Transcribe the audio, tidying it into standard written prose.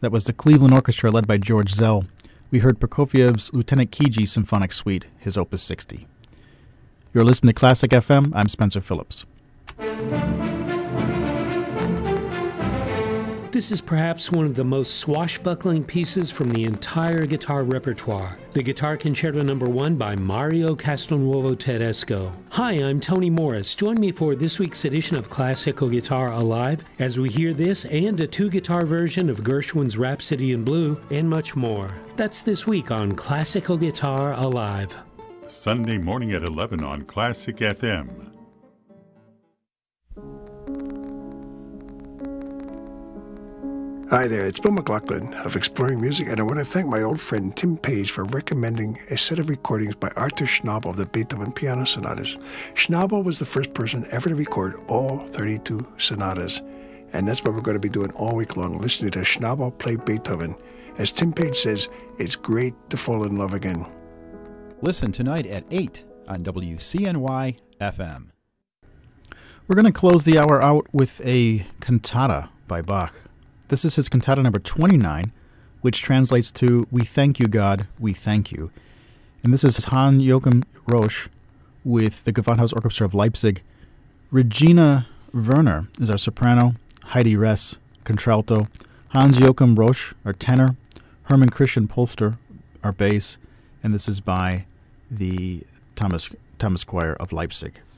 That was the Cleveland Orchestra led by George Zell. We heard Prokofiev's Lieutenant Kiji Symphonic Suite, his Opus 60. You're listening to Classic FM. I'm Spencer Phillips. This is perhaps one of the most swashbuckling pieces from the entire guitar repertoire. The Guitar Concerto No. 1 by Mario Castelnuovo Tedesco. Hi, I'm Tony Morris. Join me for this week's edition of Classical Guitar Alive as we hear this and a two-guitar version of Gershwin's Rhapsody in Blue and much more. That's this week on Classical Guitar Alive. Sunday morning at 11 on Classic FM. Hi there, it's Bill McLaughlin of Exploring Music, and I want to thank my old friend Tim Page for recommending a set of recordings by Arthur Schnabel of the Beethoven Piano Sonatas. Schnabel was the first person ever to record all 32 sonatas, and that's what we're going to be doing all week long, listening to Schnabel play Beethoven. As Tim Page says, it's great to fall in love again. Listen tonight at 8 on WCNY FM. We're going to close the hour out with a cantata by Bach. This is his cantata number 29, which translates to We Thank You, God, We Thank You. And this is Hans Joachim Rosch with the Gewandhaus Orchestra of Leipzig. Regina Werner is our soprano, Heidi Ress, contralto, Hans Joachim Rosch, our tenor, Hermann Christian Polster, our bass, and this is by the Thomas Choir of Leipzig.